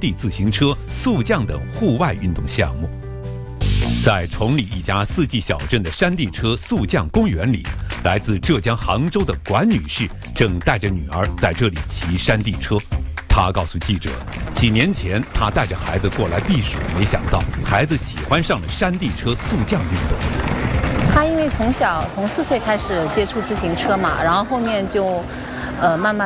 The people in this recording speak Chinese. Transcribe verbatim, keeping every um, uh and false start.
地自行车、速降等户外运动项目。在崇礼一家四季小镇的山地车速降公园里，来自浙江杭州的管女士正带着女儿在这里骑山地车。她告诉记者，几年前她带着孩子过来避暑，没想到孩子喜欢上了山地车速降运动。 他因为从小从四岁开始接触自行车嘛，然后后面就呃慢慢